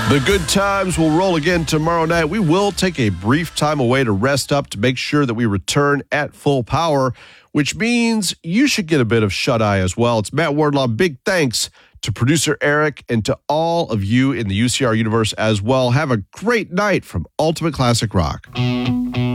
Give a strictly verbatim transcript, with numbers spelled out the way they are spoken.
The good times will roll again tomorrow night. We will take a brief time away to rest up to make sure that we return at full power, which means you should get a bit of shut-eye as well. It's Matt Wardlaw. Big thanks to producer Eric and to all of you in the U C R universe as well. Have a great night from Ultimate Classic Rock.